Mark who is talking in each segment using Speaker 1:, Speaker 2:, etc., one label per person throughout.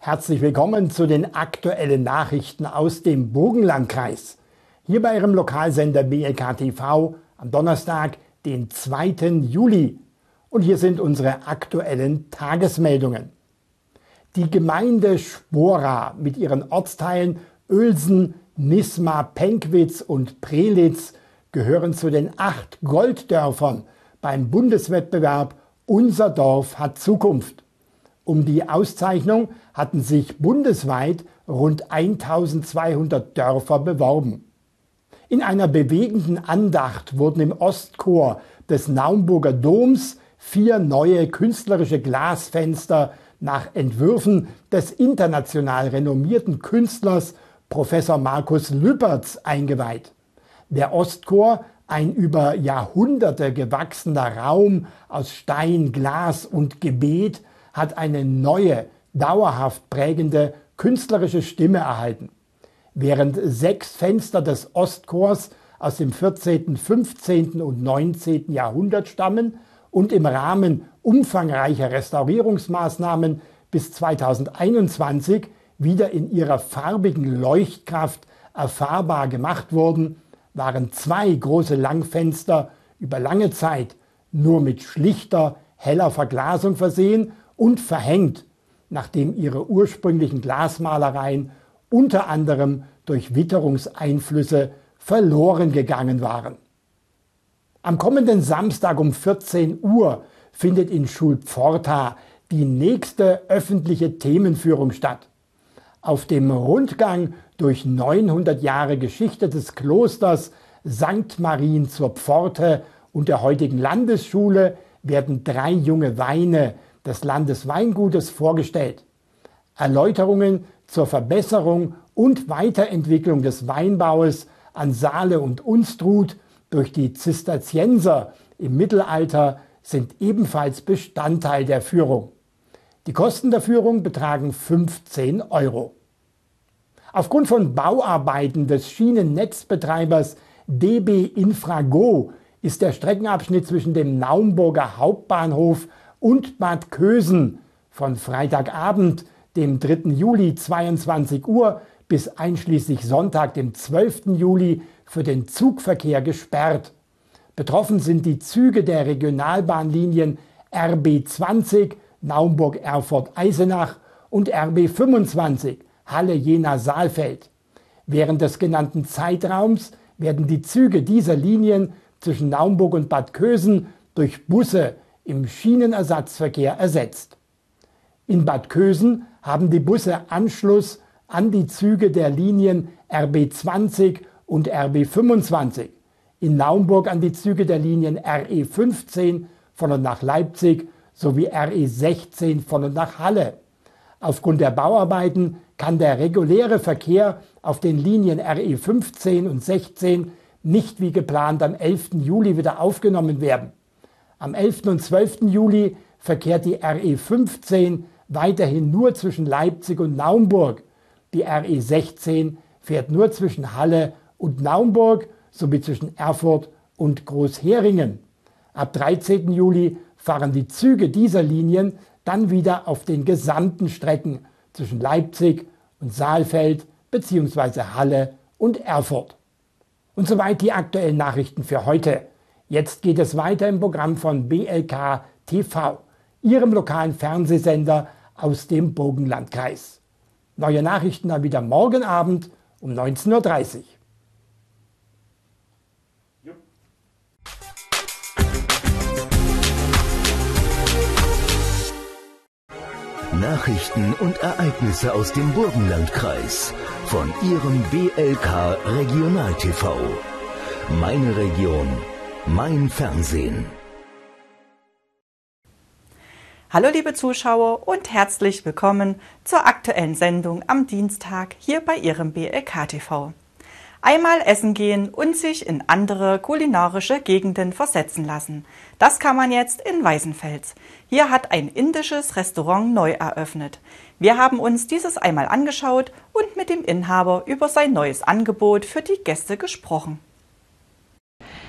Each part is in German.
Speaker 1: Herzlich willkommen zu den aktuellen Nachrichten aus dem Burgenlandkreis. Hier bei Ihrem Lokalsender BLK TV am Donnerstag, den 2. Juli. Und hier sind unsere aktuellen Tagesmeldungen. Die Gemeinde Spora mit ihren Ortsteilen Uelsen, Nisma, Penkwitz und Prelitz gehören zu den 8 Golddörfern beim Bundeswettbewerb Unser Dorf hat Zukunft. Um die Auszeichnung hatten sich bundesweit rund 1200 Dörfer beworben. In einer bewegenden Andacht wurden im Ostchor des Naumburger Doms 4 neue künstlerische Glasfenster nach Entwürfen des international renommierten Künstlers Professor Markus Lüpertz eingeweiht. Der Ostchor, ein über Jahrhunderte gewachsener Raum aus Stein, Glas und Gebet, hat eine neue, dauerhaft prägende künstlerische Stimme erhalten. Während 6 Fenster des Ostchors aus dem 14., 15. und 19. Jahrhundert stammen und im Rahmen umfangreicher Restaurierungsmaßnahmen bis 2021 wieder in ihrer farbigen Leuchtkraft erfahrbar gemacht wurden, waren 2 große Langfenster über lange Zeit nur mit schlichter, heller Verglasung versehen und verhängt, nachdem ihre ursprünglichen Glasmalereien unter anderem durch Witterungseinflüsse verloren gegangen waren. Am kommenden Samstag um 14 Uhr findet in Schulpforta die nächste öffentliche Themenführung statt. Auf dem Rundgang durch 900 Jahre Geschichte des Klosters St. Marien zur Pforte und der heutigen Landesschule werden 3 junge Weine des Landesweingutes vorgestellt. Erläuterungen zur Verbesserung und Weiterentwicklung des Weinbaues an Saale und Unstrut durch die Zisterzienser im Mittelalter sind ebenfalls Bestandteil der Führung. Die Kosten der Führung betragen 15 €. Aufgrund von Bauarbeiten des Schienennetzbetreibers DB Infrago ist der Streckenabschnitt zwischen dem Naumburger Hauptbahnhof und Bad Kösen von Freitagabend, dem 3. Juli 22 Uhr bis einschließlich Sonntag, dem 12. Juli für den Zugverkehr gesperrt. Betroffen sind die Züge der Regionalbahnlinien RB 20 Naumburg-Erfurt-Eisenach und RB 25 Halle-Jena-Saalfeld. Während des genannten Zeitraums werden die Züge dieser Linien zwischen Naumburg und Bad Kösen durch Busse im Schienenersatzverkehr ersetzt. In Bad Kösen haben die Busse Anschluss an die Züge der Linien RB 20 und RB 25, in Naumburg an die Züge der Linien RE 15 von und nach Leipzig sowie RE 16 von und nach Halle. Aufgrund der Bauarbeiten kann der reguläre Verkehr auf den Linien RE 15 und 16 nicht wie geplant am 11. Juli wieder aufgenommen werden. Am 11. und 12. Juli verkehrt die RE 15 weiterhin nur zwischen Leipzig und Naumburg. Die RE 16 fährt nur zwischen Halle und Naumburg sowie zwischen Erfurt und Großheringen. Ab 13. Juli fahren die Züge dieser Linien dann wieder auf den gesamten Strecken zwischen Leipzig und Saalfeld bzw. Halle und Erfurt. Und soweit die aktuellen Nachrichten für heute. Jetzt geht es weiter im Programm von BLK TV, Ihrem lokalen Fernsehsender aus dem Burgenlandkreis. Neue Nachrichten dann wieder morgen Abend um 19:30 Uhr.
Speaker 2: Nachrichten und Ereignisse aus dem Burgenlandkreis von Ihrem BLK Regional TV. Meine Region, mein Fernsehen.
Speaker 3: Hallo liebe Zuschauer und herzlich willkommen zur aktuellen Sendung am Dienstag hier bei Ihrem BLK TV. Einmal essen gehen und sich in andere kulinarische Gegenden versetzen lassen. Das kann man jetzt in Weißenfels. Hier hat ein indisches Restaurant neu eröffnet. Wir haben uns dieses einmal angeschaut und mit dem Inhaber über sein neues Angebot für die Gäste gesprochen.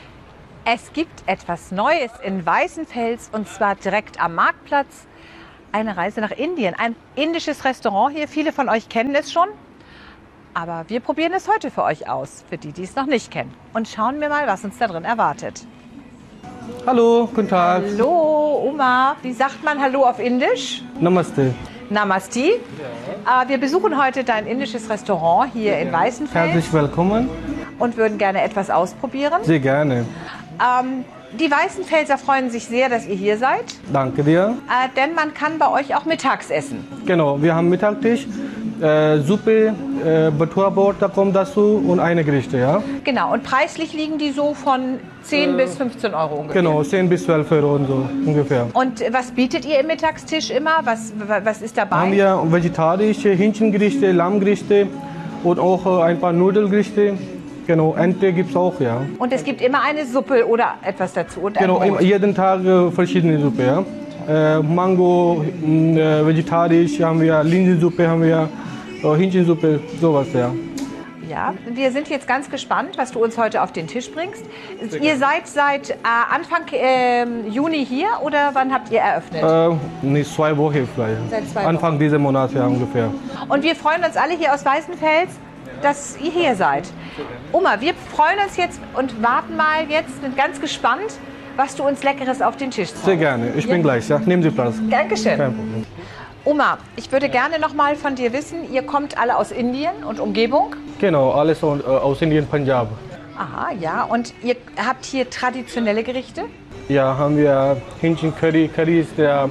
Speaker 4: Es gibt etwas Neues in Weißenfels und zwar direkt am Marktplatz.
Speaker 3: Eine Reise nach Indien, ein indisches Restaurant hier. Viele von euch kennen es schon, aber wir probieren es heute für euch aus, für die, die es noch nicht kennen. Und schauen wir mal, was uns da drin erwartet.
Speaker 4: Hallo, guten Tag.
Speaker 3: Hallo, Oma. Wie sagt man Hallo auf Indisch?
Speaker 4: Namaste.
Speaker 3: Namaste. Wir besuchen heute dein indisches Restaurant hier in Weißenfels
Speaker 4: Herzlich willkommen.
Speaker 3: und würden gerne etwas ausprobieren.
Speaker 4: Sehr gerne.
Speaker 3: Die Weißenfelser freuen sich sehr, dass ihr hier seid,
Speaker 4: Danke dir.
Speaker 3: denn man kann bei euch auch mittags essen.
Speaker 4: Genau, wir haben Mittagstisch, Suppe, Butterbrot, da kommt dazu und eine Gerichte, ja?
Speaker 3: Genau, und preislich liegen die so von 10 bis 15 Euro ungefähr.
Speaker 4: Genau, 10 bis 12 Euro und so ungefähr.
Speaker 3: Und was bietet ihr im Mittagstisch immer? Was ist dabei?
Speaker 4: Haben wir vegetarische Hähnchengerichte, Lammgerichte und auch ein paar Nudelgerichte. Genau, Ente gibt es auch, ja.
Speaker 3: Und es gibt immer eine Suppe oder etwas dazu? Und ein
Speaker 4: Genau,
Speaker 3: Brot.
Speaker 4: jeden Tag verschiedene Suppe, ja. Mango, vegetarisch haben wir, Linsensuppe haben wir, Hähnchensuppe, sowas, ja.
Speaker 3: Ja, wir sind jetzt ganz gespannt, was du uns heute auf den Tisch bringst. Ihr seid seit Anfang Juni hier oder wann habt ihr eröffnet?
Speaker 4: Nee, 2 Wochen vielleicht.
Speaker 3: Seit 2 Wochen.
Speaker 4: Anfang dieses Monats, ja, ungefähr.
Speaker 3: Und wir freuen uns alle hier aus Weißenfels, dass ihr hier seid. Oma, wir freuen uns jetzt und warten mal jetzt, sind ganz gespannt, was du uns Leckeres auf den Tisch zeigst.
Speaker 4: Sehr gerne. Ich bin gleich, ja. Nehmen Sie Platz.
Speaker 3: Dankeschön.
Speaker 4: Kein Problem.
Speaker 3: Oma, ich würde gerne noch mal von dir wissen, ihr kommt alle aus Indien und Umgebung?
Speaker 4: Genau, alles aus Indien, Punjab.
Speaker 3: Aha, ja. Und ihr habt hier traditionelle Gerichte?
Speaker 4: Ja, haben wir Hähnchen Curry. Curry ist der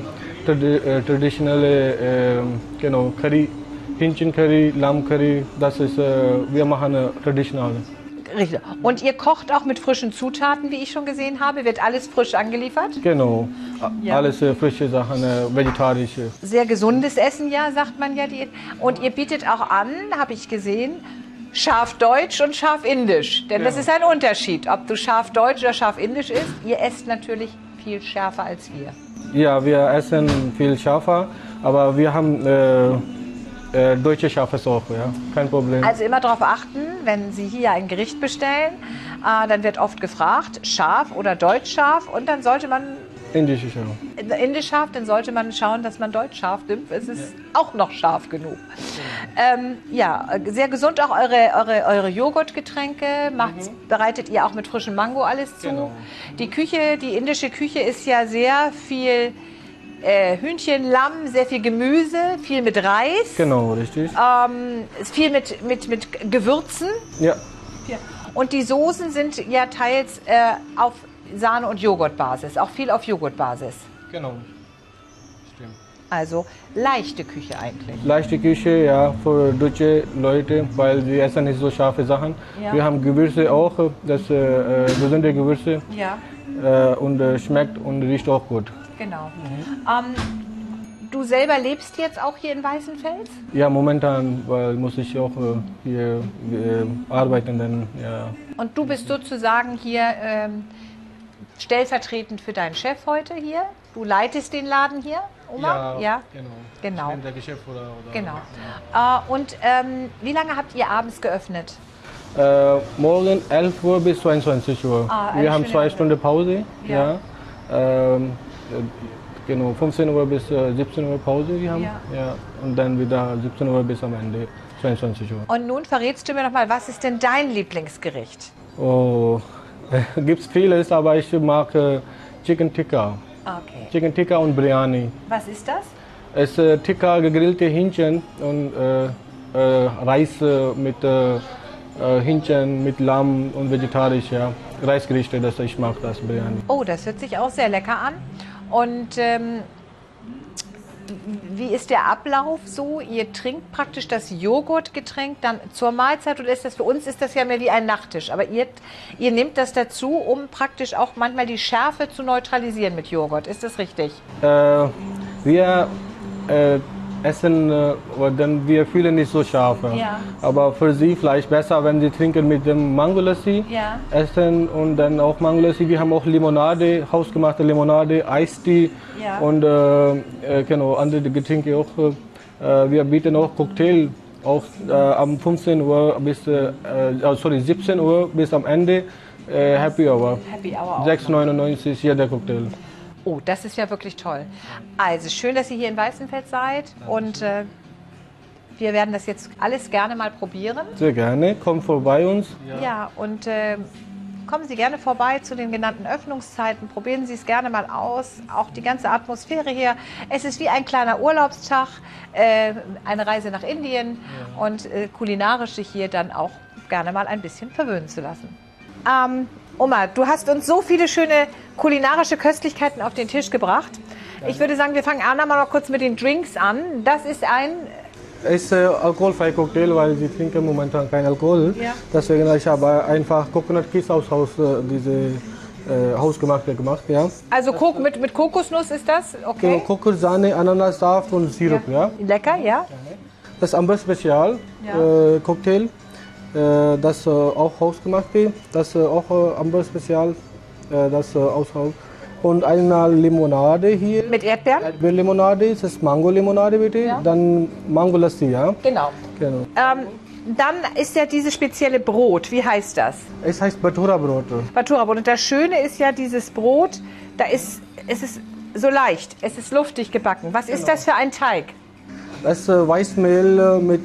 Speaker 4: traditionelle, genau, Curry. Hähnchen Curry, Lamm Curry, das ist, wir machen traditional.
Speaker 3: Richtig. Und ihr kocht auch mit frischen Zutaten, wie ich schon gesehen habe? Wird alles frisch angeliefert?
Speaker 4: Genau,
Speaker 3: Ja.
Speaker 4: alles frische Sachen, vegetarische.
Speaker 3: Sehr gesundes Essen, ja, sagt man ja. Und ihr bietet auch an, habe ich gesehen, Schafdeutsch und Schafindische. Denn das ist ein Unterschied, ob du Schafdeutsch oder Schafindische isst. Ihr esst natürlich viel schärfer als wir.
Speaker 4: Ja, wir essen viel schärfer, aber wir haben deutsche Schafes auch, ja, kein Problem.
Speaker 3: Also immer darauf achten, wenn Sie hier ein Gericht bestellen, dann wird oft gefragt, scharf oder deutschscharf, und dann sollte man
Speaker 4: Indische Schaf.
Speaker 3: indisch scharf, dann sollte man schauen, dass man deutsch scharf nimmt. Es ist auch noch scharf genug. Ja, sehr gesund auch eure Joghurtgetränke. Bereitet ihr auch mit frischem Mango alles zu?
Speaker 4: Genau.
Speaker 3: Die indische Küche ist ja sehr viel Hühnchen, Lamm, sehr viel Gemüse, viel mit Reis.
Speaker 4: Genau, richtig.
Speaker 3: Ist viel mit Gewürzen.
Speaker 4: Ja,
Speaker 3: Und die Soßen sind ja teils auf Sahne- und Joghurtbasis, auch viel auf Joghurtbasis.
Speaker 4: genau. Stimmt.
Speaker 3: Also leichte Küche eigentlich.
Speaker 4: Leichte Küche, ja, für deutsche Leute, weil sie essen nicht so scharfe Sachen.
Speaker 3: Ja.
Speaker 4: Wir haben Gewürze auch, das gesunde Gewürze
Speaker 3: Ja,
Speaker 4: und schmeckt und riecht auch gut.
Speaker 3: genau. Du selber lebst jetzt auch hier in Weißenfels?
Speaker 4: Ja, momentan, weil muss ich auch hier arbeiten, dann ja.
Speaker 3: Und du bist sozusagen hier stellvertretend für deinen Chef heute hier? Du leitest den Laden hier, Oma? Genau.
Speaker 4: Ich bin der Geschäftsführer.
Speaker 3: Genau. Und wie lange habt ihr abends geöffnet?
Speaker 4: Morgen 11 Uhr bis 22 Uhr.
Speaker 3: eine
Speaker 4: Wir haben
Speaker 3: schöne
Speaker 4: 2 Stunden Pause.
Speaker 3: Ja.
Speaker 4: Ja. Genau, 15 Uhr bis 17 Uhr Pause wir haben.
Speaker 3: Ja.
Speaker 4: Ja. Und dann wieder 17 Uhr bis am Ende 22 Uhr.
Speaker 3: Und nun verrätst du mir noch mal, was ist denn dein Lieblingsgericht?
Speaker 4: Oh, gibt's vieles, aber ich mag Chicken Tikka.
Speaker 3: Okay.
Speaker 4: Chicken Tikka und Biryani.
Speaker 3: Was ist das?
Speaker 4: Es ist Tikka, gegrillte Hähnchen und Reis mit Hähnchen, mit Lamm und vegetarisch, ja. Reisgerichte, das ich mag, das Biryani.
Speaker 3: Oh, das hört sich auch sehr lecker an. Und wie ist der Ablauf so? Ihr trinkt praktisch das Joghurtgetränk dann zur Mahlzeit, oder ist das für uns ist das ja mehr wie ein Nachtisch? Aber ihr nehmt das dazu, um praktisch auch manchmal die Schärfe zu neutralisieren mit Joghurt. Ist das richtig?
Speaker 4: Wir essen, dann wir fühlen nicht so scharf.
Speaker 3: Ja.
Speaker 4: Aber für sie vielleicht besser, wenn sie trinken mit dem Mango-Lassi,
Speaker 3: Ja.
Speaker 4: essen und dann auch Mango-Lassi. Wir haben auch Limonade, hausgemachte Limonade, Eistee
Speaker 3: Ja.
Speaker 4: und genau, andere Getränke auch. Wir bieten auch Cocktail, auch am 15 Uhr bis, 17 Uhr bis am Ende. Happy Hour.
Speaker 3: Happy Hour auch.
Speaker 4: 6,99 jeder Cocktail.
Speaker 5: Oh, das ist ja wirklich toll. Also schön, dass ihr hier in Weißenfels seid und wir werden das jetzt alles gerne mal probieren.
Speaker 4: Sehr gerne, kommt vorbei uns.
Speaker 5: Ja, und kommen Sie gerne vorbei zu den genannten Öffnungszeiten, probieren Sie es gerne mal aus, auch die ganze Atmosphäre hier. Es ist wie ein kleiner Urlaubstag, eine Reise nach Indien und kulinarisch sich hier dann auch gerne mal ein bisschen verwöhnen zu lassen. Oma, du hast uns so viele schöne kulinarische Köstlichkeiten auf den Tisch gebracht. Ich würde sagen, wir fangen auch noch kurz mit den Drinks an. Das ist ein...
Speaker 4: Es ist alkoholfreier Cocktail, weil sie trinken momentan kein Alkohol.
Speaker 5: Ja.
Speaker 4: Deswegen ich habe einfach Coconut Kiss aus Haus, diese hausgemachte gemacht. Ja.
Speaker 5: Also mit Kokosnuss ist das? Okay.
Speaker 4: Kokos, Sahne, Ananassaft und Sirup. Ja.
Speaker 5: Lecker, ja.
Speaker 4: Das ist Amber Spezial Cocktail. Das auch hausgemachte. Das ist auch Amber Spezial. Das aus Haus. Und einmal Limonade hier.
Speaker 5: Mit Erdbeeren?
Speaker 4: Erdbeerlimonade, das ist Mango-Limonade bitte. Ja. Dann Mango-Lassi, ja.
Speaker 5: Genau. Dann ist ja dieses spezielle Brot. Wie heißt das?
Speaker 4: Es heißt Bhatura-Brot.
Speaker 5: Bhatura-Brot. Und das Schöne ist ja, dieses Brot, es ist so leicht, es ist luftig gebacken. Was ist das für ein Teig?
Speaker 4: Das ist Weißmehl mit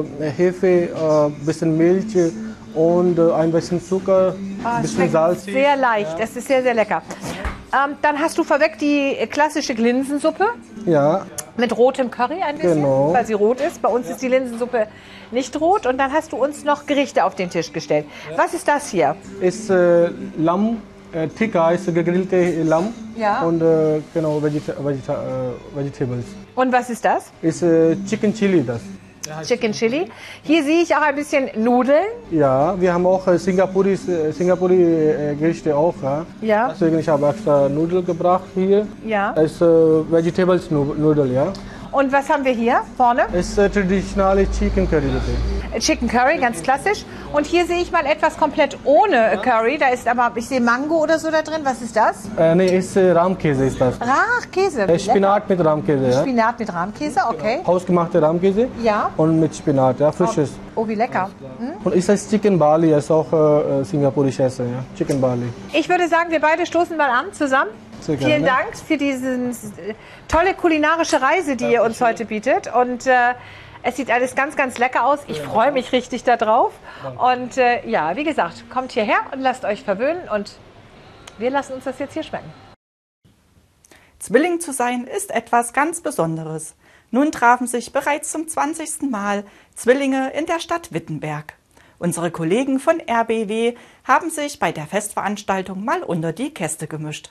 Speaker 4: Hefe, bisschen Milch und ein bisschen Zucker, ein bisschen Salz.
Speaker 5: Sehr leicht, es ist sehr, sehr lecker. Dann hast du vorweg die klassische Linsensuppe.
Speaker 4: Ja.
Speaker 5: Mit rotem Curry ein bisschen,
Speaker 4: genau,
Speaker 5: weil sie rot ist. Bei uns ist die Linsensuppe nicht rot. Und dann hast du uns noch Gerichte auf den Tisch gestellt. Ja. Was ist das hier?
Speaker 4: Ist Lamm, Tikka ist gegrillte Lamm.
Speaker 5: Ja.
Speaker 4: Und genau, Vegetables.
Speaker 5: Und was ist das?
Speaker 4: Ist Chicken Chili das.
Speaker 5: Chicken Chili. Hier sehe ich auch ein bisschen Nudeln.
Speaker 4: Ja, wir haben auch Singapuri-Gerichte auch.
Speaker 5: Ja.
Speaker 4: Deswegen ich habe extra Nudeln gebracht hier.
Speaker 5: Ja.
Speaker 4: Das ist Vegetables Nudel, ja.
Speaker 5: Und was haben wir hier vorne?
Speaker 4: Es ist traditionelle Chicken Curry bitte.
Speaker 5: Chicken Curry, ganz klassisch. Und hier sehe ich mal etwas komplett ohne Curry. Da ist aber, ich sehe Mango oder so da drin. Was ist das?
Speaker 4: Nee, ist Rahmkäse ist das.
Speaker 5: Käse.
Speaker 4: Spinat mit Rahmkäse, ja.
Speaker 5: Spinat mit Rahmkäse, okay.
Speaker 4: Hausgemachte Rahmkäse.
Speaker 5: Ja.
Speaker 4: Und mit Spinat, ja, frisches.
Speaker 5: Oh, wie lecker.
Speaker 4: Und ist das Chicken Bali, ist auch singapurisches Essen, ja. Chicken Bali.
Speaker 5: Ich würde sagen, wir beide stoßen mal an zusammen.
Speaker 4: Sehr gerne.
Speaker 5: Vielen Dank für diese tolle kulinarische Reise, die ihr uns heute bietet. Und es sieht alles ganz, ganz lecker aus. Ich freue mich richtig darauf. Und ja, wie gesagt, kommt hierher und lasst euch verwöhnen. Und wir lassen uns das jetzt hier schmecken.
Speaker 3: Zwilling zu sein ist etwas ganz Besonderes. Nun trafen sich bereits zum 20. Mal Zwillinge in der Stadt Wittenberg. Unsere Kollegen von RBW haben sich bei der Festveranstaltung mal unter die Gäste gemischt.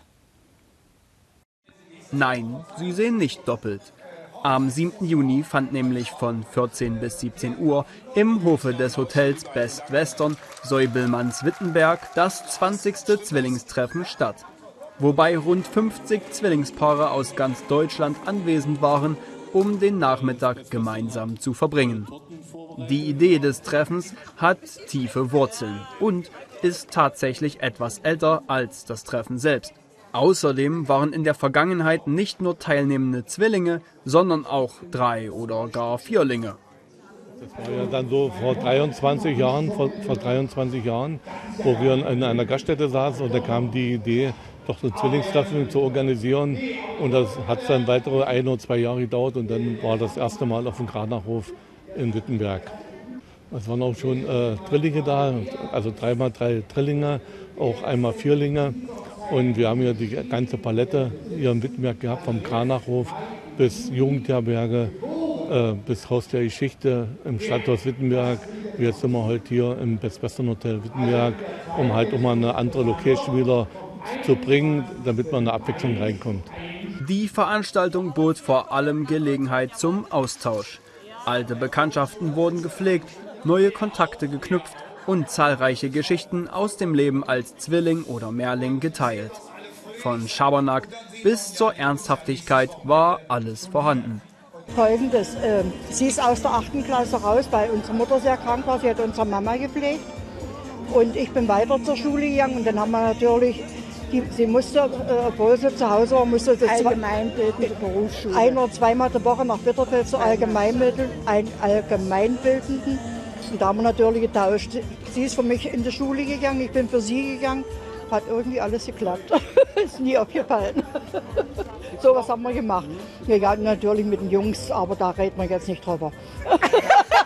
Speaker 6: Nein, sie sehen nicht doppelt. Am 7. Juni fand nämlich von 14 bis 17 Uhr im Hofe des Hotels Best Western Säubelmanns Wittenberg das 20. Zwillingstreffen statt. Wobei rund 50 Zwillingspaare aus ganz Deutschland anwesend waren, um den Nachmittag gemeinsam zu verbringen. Die Idee des Treffens hat tiefe Wurzeln und ist tatsächlich etwas älter als das Treffen selbst. Außerdem waren in der Vergangenheit nicht nur teilnehmende Zwillinge, sondern auch 3- oder gar Vierlinge.
Speaker 7: Das war ja dann so vor 23 Jahren, wo wir in einer Gaststätte saßen und da kam die Idee, doch so Zwillingstreffen zu organisieren. Und das hat dann weitere 1 oder 2 Jahre gedauert und dann war das erste Mal auf dem Kranachhof in Wittenberg. Es waren auch schon Drillinge da, also 3x3 Drillinge, auch einmal Vierlinge. Und wir haben hier die ganze Palette hier in Wittenberg gehabt, vom Kranachhof bis Jugendherberge, bis Haus der Geschichte im Stadthaus Wittenberg. Jetzt sind wir heute hier im Best Western Hotel Wittenberg, um halt immer eine andere Location wieder zu bringen, damit man eine Abwechslung reinkommt.
Speaker 6: Die Veranstaltung bot vor allem Gelegenheit zum Austausch. Alte Bekanntschaften wurden gepflegt, neue Kontakte geknüpft und zahlreiche Geschichten aus dem Leben als Zwilling oder Mehrling geteilt. Von Schabernack bis zur Ernsthaftigkeit war alles vorhanden.
Speaker 8: Folgendes, sie ist aus der 8. Klasse raus, weil unsere Mutter sehr krank war, sie hat unsere Mama gepflegt. Und ich bin weiter zur Schule gegangen und dann haben wir natürlich, sie musste, obwohl sie zu Hause war, musste sie allgemeinbildende Berufsschule. 1- oder 2-mal die Woche nach Bitterfeld zur allgemeinbildenden. Und da haben wir natürlich getauscht. Sie ist für mich in die Schule gegangen, ich bin für sie gegangen, hat irgendwie alles geklappt. Ist nie aufgefallen. So was haben wir gemacht. Ja, natürlich mit den Jungs, aber da reden wir jetzt nicht drüber.